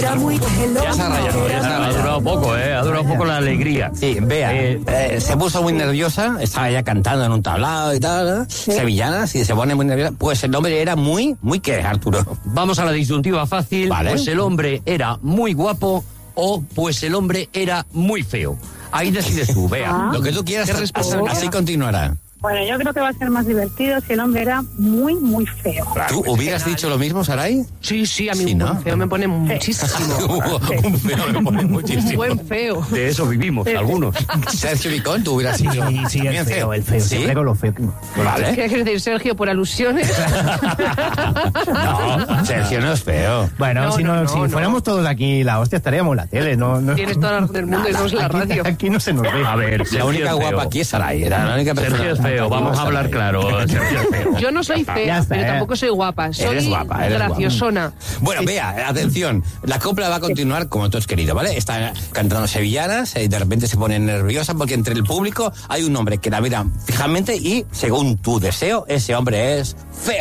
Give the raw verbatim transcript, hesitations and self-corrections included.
era muy pelón. Ya se ha rayado, ya se ha rayado. Ha durado poco, ¿eh? Ha durado poco la alegría. Sí, vea, Eh, eh, se puso muy nerviosa, estaba ya cantando en un tablado y tal, ¿eh? Sí. Sevillanas, y se pone muy nerviosa. Pues el hombre era muy, muy que Arturo. Vamos a la disyuntiva fácil. Vale. Pues el hombre era muy guapo o pues el hombre era muy feo. Ahí decides tú, vea. Ah. Lo que tú quieras, ¿Qué así, respondería? así continuará. Bueno, yo creo que va a ser más divertido si el hombre era muy, muy feo. ¿Tú hubieras dicho lo mismo, Saray? Sí, sí, a mí Sí, un ¿no? buen feo me pone muchísimo. Un feo me pone Un muchísimo. buen feo. De eso vivimos, algunos. Sergio Vicón, tú hubieras dicho. Sí, sí, el también feo, el feo. ¿Sí? Siempre con los feos. Vale. ¿Qué quieres decir, Sergio, por alusiones? No, Sergio no es feo. Bueno, No, si, no, no, no, si no. fuéramos todos aquí, la hostia, estaríamos en la tele. No, no. Tienes toda la razón del mundo y no es la Aquí- radio. Aquí no se nos ve. A ver, La Sergio única es guapa feo. aquí es Saray. Era la única persona. Sergio es feo, vamos a hablar claro. Sergio es feo. Yo no soy Ya fea, está, pero eh. tampoco soy guapa. Soy Eres guapa, eres guapa. graciosona. Bueno, vea, atención, la copla va a continuar como tú has querido, ¿vale? Está cantando sevillanas y de repente se pone nerviosa porque entre el público hay un hombre que la mira fijamente y, según tu deseo, ese hombre es feo.